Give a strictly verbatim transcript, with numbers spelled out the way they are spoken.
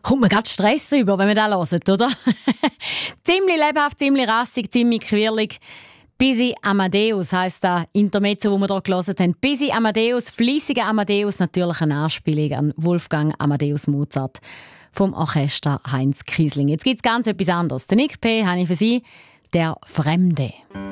Kommt man gerade Stress über, wenn man das hört, oder? Ziemlich lebhaft, ziemlich rassig, ziemlich quirlig. Busy Amadeus heisst das Intermezzo, das wir hier gehört haben. Busy Amadeus, fleissiger Amadeus, natürlich eine Anspielung an Wolfgang Amadeus Mozart vom Orchester Heinz Kiesling. Jetzt gibt es ganz etwas anderes. Der Nick P. habe ich für Sie, der Fremde.